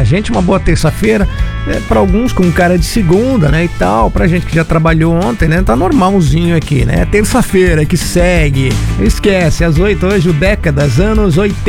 gente, uma boa terça-feira. Pra alguns com cara de segunda, né, e tal. Pra gente que já trabalhou ontem, né, tá normalzinho aqui, né? Terça-feira que segue. Esquece, às 8 hoje, o Décadas, anos 80.